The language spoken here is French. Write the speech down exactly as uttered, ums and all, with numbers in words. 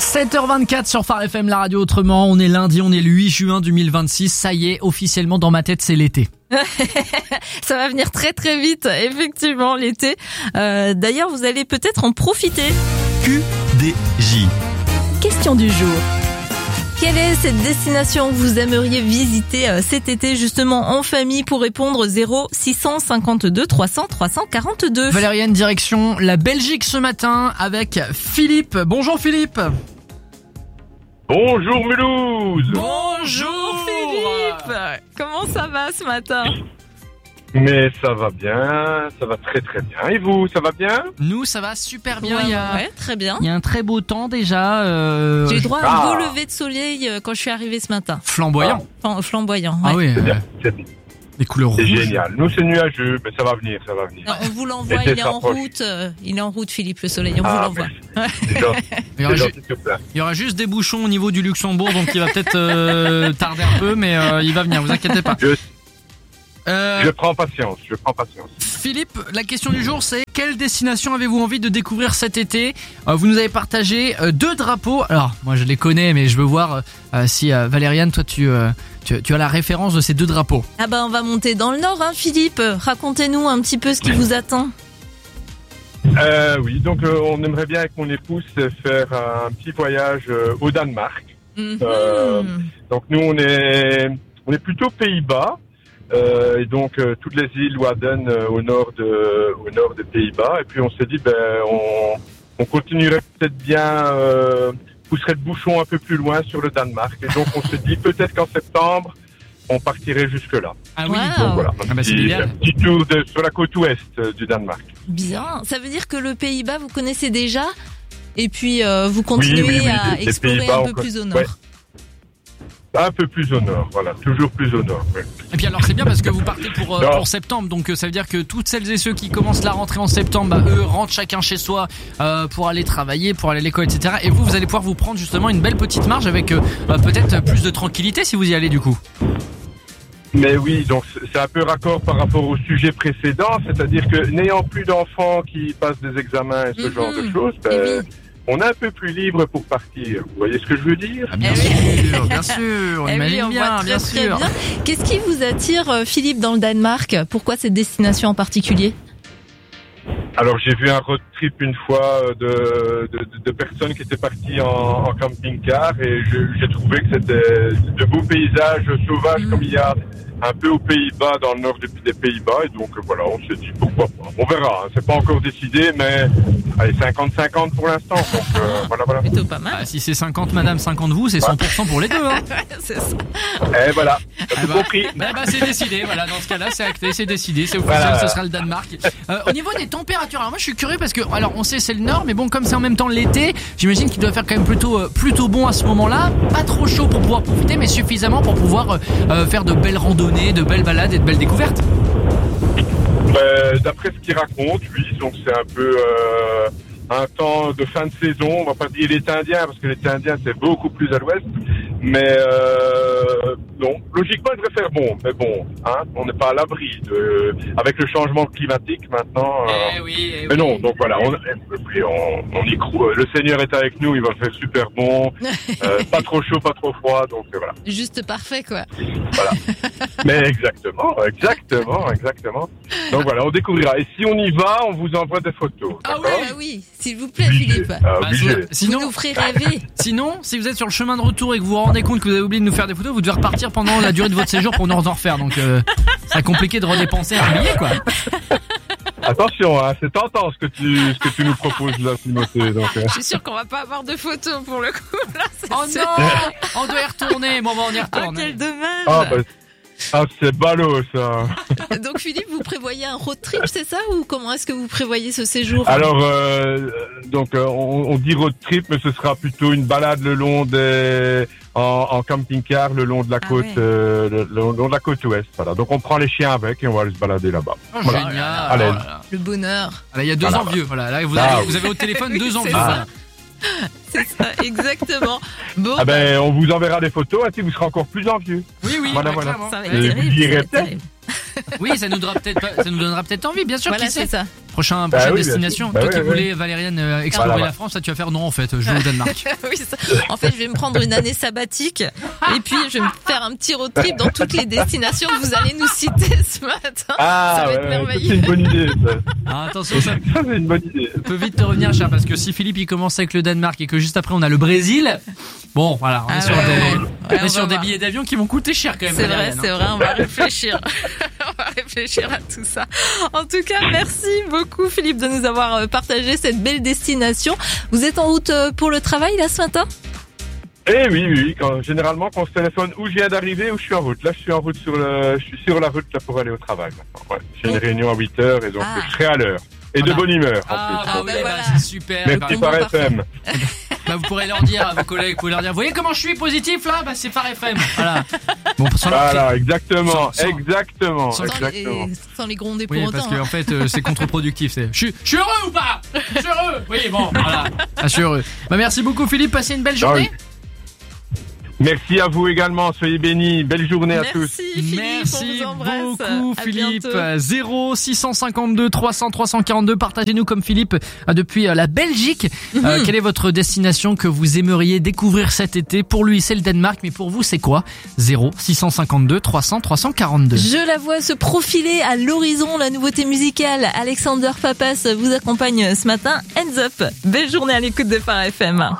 sept heures vingt-quatre sur Phare F M, la radio autrement. On est lundi, on est le huit juin deux mille vingt-six. Ça y est, officiellement dans ma tête, c'est l'été. Ça va venir très très vite, effectivement, l'été. Euh, d'ailleurs, vous allez peut-être en profiter. Q D J. Question du jour. Quelle est cette destination que vous aimeriez visiter cet été, justement en famille? Pour répondre, zéro six cent cinquante-deux trois cents trois cent quarante-deux. Valériane, direction la Belgique ce matin avec Philippe. Bonjour Philippe. Bonjour Mulhouse. Bonjour Philippe. Comment ça va ce matin? Mais ça va bien, ça va très très bien. Et vous, ça va bien? Nous, ça va super bien. Ouais, il, y a, ouais, très bien. il y a un très beau temps déjà. Euh, J'ai eu droit à un Ah. beau lever de soleil quand je suis arrivée ce matin. Flamboyant. Enfin, flamboyant. Ah, Ouais. oui, C'est euh, bien, c'est bien. des couleurs C'est rouges. génial. Nous c'est nuageux, mais ça va venir, ça va venir. Non, on vous l'envoie, L'été il est en s'approche. route. euh, Il est en route, Philippe, le soleil. On Ah, vous l'envoie. C'est gentil, Il y, aura c'est ju- gentil, s'il te plaît. il y aura juste des bouchons au niveau du Luxembourg, donc il va peut-être euh, tarder un peu, mais euh, il va venir, vous inquiétez pas. Je, Euh, je prends patience, je prends patience. Philippe, la question du jour, c'est quelle destination avez-vous envie de découvrir cet été? Euh, Vous nous avez partagé euh, deux drapeaux. Alors, moi je les connais, mais je veux voir euh, si euh, Valériane, toi tu, euh, tu, tu as la référence de ces deux drapeaux. Ah bah on va monter dans le nord, hein, Philippe. Racontez-nous un petit peu ce qui vous attend. Euh, oui, donc euh, on aimerait bien avec mon épouse faire un petit voyage euh, au Danemark. Mhm. Euh, Donc nous on est on est plutôt Pays-Bas. Euh, et donc euh, toutes les îles Wadden euh, au nord de au nord des Pays-Bas, et puis on s'est dit ben on on continuerait peut-être bien euh, pousserait le bouchon un peu plus loin sur le Danemark, et donc on s'est dit peut-être qu'en septembre on partirait jusque là. Ah oui. Donc voilà, un, Ah bah, c'est petit, l'idéal. un petit tour de, sur la côte ouest euh, du Danemark. Bien. Ça veut dire que le Pays-Bas, vous connaissez déjà, et puis euh, vous continuez Oui, oui, oui. à Les explorer Pays-Bas, un on peu con- plus au nord. ouais. Un peu plus au nord, voilà, toujours plus au nord. Ouais. Et puis alors c'est bien parce que vous partez pour, euh, Non. pour septembre, donc euh, ça veut dire que toutes celles et ceux qui commencent la rentrée en septembre, bah, eux rentrent chacun chez soi euh, pour aller travailler, pour aller à l'école, et cetera. Et vous, vous allez pouvoir vous prendre justement une belle petite marge avec euh, euh, peut-être plus de tranquillité si vous y allez du coup. Mais oui, donc c'est c'est un peu raccord par rapport au sujet précédent, c'est-à-dire que n'ayant plus d'enfants qui passent des examens et ce Mhm. genre de choses, ben, Eh oui. on est un peu plus libre pour partir. Vous voyez ce que je veux dire? Ah, bien Eh oui. sûr, bien sûr, on Eh oui, imagine on bien, voit très, bien très sûr. bien. Qu'est-ce qui vous attire, euh, Philippe, dans le Danemark? Pourquoi cette destination en particulier? Alors j'ai vu un road trip une fois euh, de, de, de- de personnes qui étaient parties en, en camping-car, et je- j'ai trouvé que c'était de beaux paysages sauvages Mhm. comme il y a un peu aux Pays-Bas, dans le nord des, des Pays-Bas, et donc euh, voilà, on s'est dit pourquoi pas. On verra, hein, c'est pas encore décidé, mais allez, cinquante cinquante pour l'instant, donc euh, voilà, voilà. Plutôt pas mal. Ah, si c'est cinquante madame, cinquante vous, c'est cent pour cent pour les deux. Hein. C'est ça. Et voilà, t'as Ah tout bah, compris. bah, bah, c'est décidé, voilà, dans ce cas-là c'est acté, c'est décidé, c'est officiel, Voilà. ce sera le Danemark. Euh, au niveau des températures, alors moi je suis curieux parce que, alors on sait c'est le nord, mais bon comme c'est en même temps l'été, j'imagine qu'il doit faire quand même plutôt euh, plutôt bon à ce moment-là, pas trop chaud pour pouvoir profiter, mais suffisamment pour pouvoir euh, euh, faire de belles randonnées, de belles balades et de belles découvertes. Ben, d'après ce qu'ils racontent, oui, donc c'est un peu euh, un temps de fin de saison. On va pas dire l'été indien, parce que l'été indien c'est beaucoup plus à l'ouest. Mais euh, non, logiquement il devrait faire bon. Mais bon, hein, on n'est pas à l'abri de, avec le changement climatique maintenant. euh, Eh oui, eh mais oui. non, donc voilà, on, et puis on, on y croit. Le Seigneur est avec nous, il va faire super bon. Euh, pas trop chaud, pas trop froid, donc euh, voilà. Juste parfait, quoi. Mais exactement, exactement, exactement. Donc voilà, on découvrira. Et si on y va, on vous envoie des photos. Ah d'accord Ah oui, s'il vous plaît, Obligé. Philippe. Ah, Bah, obligé. so- Vous sinon, nous ferez rêver. sinon, si vous êtes sur le chemin de retour et que vous vous rendez compte que vous avez oublié de nous faire des photos, vous devez repartir pendant la durée de votre séjour pour nous en refaire. Donc, euh, c'est compliqué de redépenser un billet, quoi. Attention, hein, c'est tentant ce que tu, ce que tu nous proposes là, Timothée. Donc, euh, Je suis sûre qu'on va pas avoir de photos pour le coup. Là, c'est Oh sûr. non, on doit y retourner. Bon, bon, on y Ah, retourne. quel dommage. ah, bah, ah, c'est ballot ça. Donc Philippe, vous prévoyez un road trip, c'est ça? Ou comment est-ce que vous prévoyez ce séjour? Alors, euh, donc, euh, on, on dit road trip, mais ce sera plutôt une balade le long des, en, en camping-car, le long de la Ah côte, ouais. euh, le, le long de la côte ouest. Voilà. Donc, on prend les chiens avec et on va aller se balader là-bas. Oh, Voilà. génial. Allez. Oh là là. Le bonheur. Ah, là, il y a deux Voilà. envieux. Voilà, là, vous Ah, avez, oui. vous avez au téléphone deux envieux. ça. Voilà. C'est ça, exactement. Bon, Ah ben, on vous enverra des photos, ainsi vous serez encore plus envieux. Oui, oui. Voilà, bah, voilà. clairement. ça va Euh, être vous terrible. irez ça va être peut-être terrible. Oui, ça nous donnera peut-être, pas- ça nous donnera peut-être envie, bien sûr. Voilà, qui c'est sait. ça. Prochain, Bah prochaine oui, bien destination. sûr. Bah Toi oui, qui oui. voulais, Valériane, euh, explorer Voilà. la France, là tu vas faire non en fait. Je vais au Danemark. Oui, ça. En fait, je vais me prendre une année sabbatique et puis je vais me faire un petit road trip dans toutes les destinations que vous allez nous citer ce matin. Ah, ça va ouais, être ouais, ça, merveilleux. c'est une bonne idée. Ça, Ah, attention, ça ça c'est une bonne idée. peut vite te revenir cher parce que si Philippe il commence avec le Danemark et que juste après on a le Brésil, bon voilà, on est Ah sur ouais, des, ouais. on Ouais, est on sur va des voir. billets d'avion qui vont coûter cher quand même. C'est vrai, Valériane, c'est hein. vrai, on va réfléchir. On va réfléchir à tout ça. En tout cas, merci beaucoup Philippe de nous avoir euh, partagé cette belle destination. Vous êtes en route euh, pour le travail là ce matin ? Eh oui, oui, oui. Quand, généralement, quand on se téléphone où je viens d'arriver, où je suis en route. Là, je suis en route sur le, je suis sur la route là pour aller au travail maintenant. Ouais. J'ai une réunion à huit heures et donc Ah. je serai à l'heure. Et Ah de bah. bonne humeur, en Ah, plus. bah, Ah, bah, oui, bah, voilà. c'est super. Merci Bah, bon, par parfait. F M. bah, vous pourrez leur dire à vos collègues, vous pouvez leur dire, vous voyez comment je suis positif là, bah c'est par F M. Voilà. Bon, sans leur Voilà, exactement, Sans- sans- exactement, Sans exactement. les, sans les gronder pour Oui, autant. parce qu'en hein. fait, euh, c'est contre-productif. C'est, je suis, je suis heureux ou pas? Je suis heureux. Oui, bon, voilà. Ah, je suis heureux. Bah, merci beaucoup, Philippe. Passez une belle journée. Merci à vous également, soyez bénis. Belle journée à tous. Merci Philippe, Merci on vous embrasse. beaucoup, À Philippe. bientôt. zéro six cent cinquante-deux trois cents trois cent quarante-deux. Partagez-nous comme Philippe euh, depuis euh, la Belgique. Euh, Mhm. quelle est votre destination que vous aimeriez découvrir cet été? Pour lui, c'est le Danemark, mais pour vous, c'est quoi? zéro six cent cinquante-deux trois cents trois cent quarante-deux. Je la vois se profiler à l'horizon, la nouveauté musicale. Alexander Papas vous accompagne ce matin. Hands up. Belle journée à l'écoute de Phare F M.